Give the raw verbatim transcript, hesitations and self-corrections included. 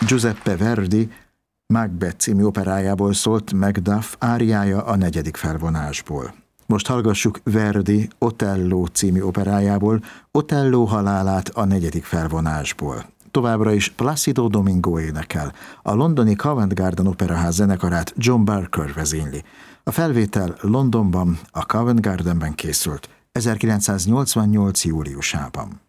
Giuseppe Verdi Macbeth című operájából szólt Macduff áriája a negyedik felvonásból. Most hallgassuk Verdi Otello című operájából Otello halálát a negyedik felvonásból. Továbbra is Placido Domingo énekel. A londoni Covent Garden Operaház zenekarát John Barker vezényli. A felvétel Londonban, a Covent Gardenben készült ezerkilencszáznyolcvannyolc júliusában.